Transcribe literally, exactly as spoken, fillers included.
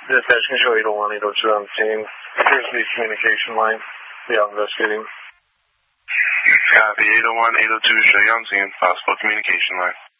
Dispatch control eight oh one, eight oh two on scene. Here's the communication line. We are investigating. Copy eight oh one, eight oh two, show you on scene. Possible communication line.